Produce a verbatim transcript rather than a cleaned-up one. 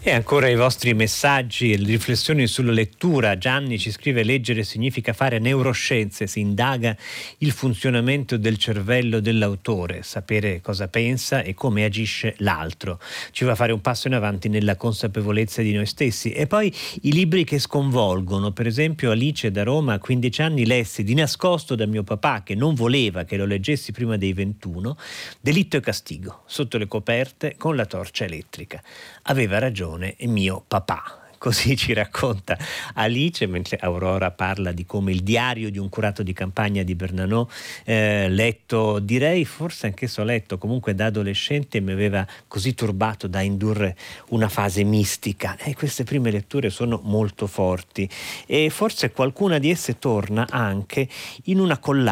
E ancora i vostri messaggi e le riflessioni sulla lettura. Gianni ci scrive: leggere significa fare neuroscienze, si indaga il funzionamento del cervello dell'autore, sapere cosa pensa e come agisce l'altro. Ci fa fare un passo in avanti nella consapevolezza di noi stessi. E poi i libri che sconvolgono, per esempio Alice da Roma, a quindici anni lessi di nascosto da mio papà, che non voleva che lo leggessi prima dei ventuno, Delitto e castigo, sotto le coperte con la torcia elettrica. Aveva ragione mio papà. Così ci racconta Alice, mentre Aurora parla di come il diario di un curato di campagna di Bernanos, eh, letto, direi forse anch'esso letto, comunque da adolescente, mi aveva così turbato da indurre una fase mistica. E queste prime letture sono molto forti e forse qualcuna di esse torna anche in una collana